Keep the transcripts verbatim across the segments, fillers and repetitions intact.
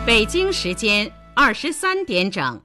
北京时间二十三点整。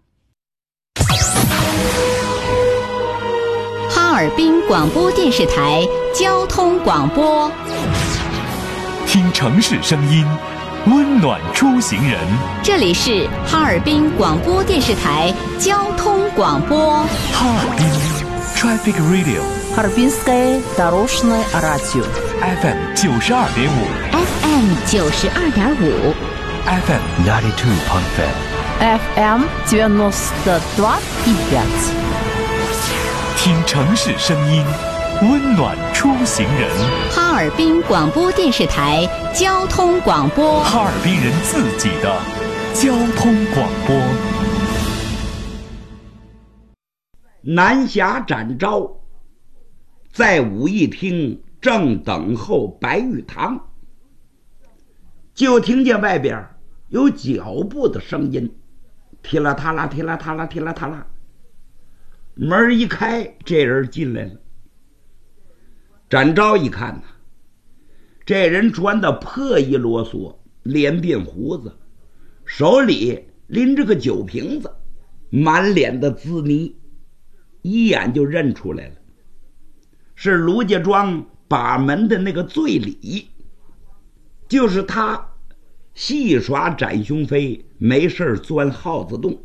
哈尔滨广播电视台交通广播， 听城市声音，温暖出行人。 这里是哈尔滨广播电视台交通广播。 哈尔滨 Traffic Radio， Harbinskое дорожное радио F M 九十二点五 F M 九十二点五 F M ninety two point five F M девяносто два и пять。 听城市声音，温暖出行人。 哈尔滨广播电视台交通广播， 哈尔滨人自己的交通广播。 南峡展昭在武义厅正等候白玉堂，就听见外边有脚步的声音，踢啦踏啦踢啦踏啦踢啦踏啦。门一开，这人进来了。展昭一看呐，这人穿的破衣啰嗦，脸鬓胡子，手里拎着个酒瓶子，满脸的滋泥，一眼就认出来了，是卢家庄把门的那个醉里，就是他戏耍展雄飞，没事钻耗子洞。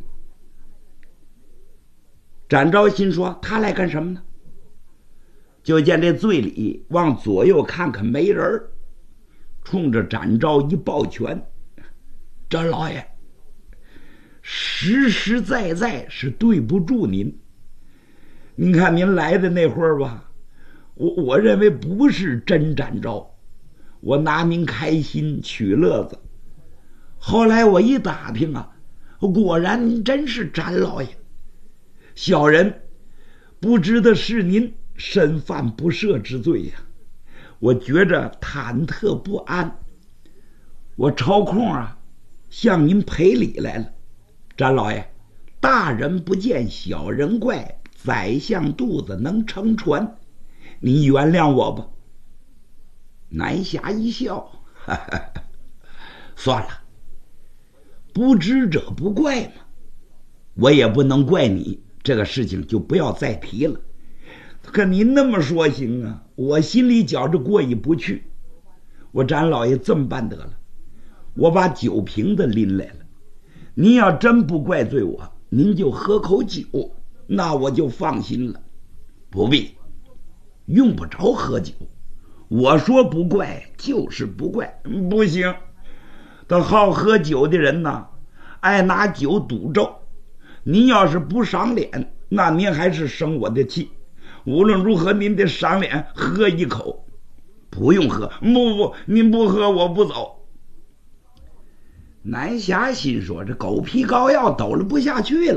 展昭心说他来干什么呢？就见这醉里往左右看看没人，冲着展昭一抱拳：展老爷，实实在在是对不住您。您看您来的那会儿吧，我我认为不是真展昭，我拿您开心取乐子。后来我一打听啊，果然您真是展老爷。小人不知的是您身犯不赦之罪呀、啊，我觉着忐忑不安，我抽空啊向您赔礼来了。展老爷，大人不见小人怪，宰相肚子能撑船，您原谅我吧。南侠一笑，哈哈，算了，不知者不怪嘛，我也不能怪你，这个事情就不要再提了。可您那么说行啊，我心里觉着过意不去。我展老爷这么办得了，我把酒瓶子拎来了，您要真不怪罪我，您就喝口酒，那我就放心了。不必，用不着喝酒，我说不怪就是不怪。不行，他好喝酒的人呐，爱拿酒赌咒，您要是不赏脸，那您还是生我的气。无论如何您得赏脸喝一口。不用喝，不不，您不喝我不走。南侠心说这狗皮膏药抖了不下去了，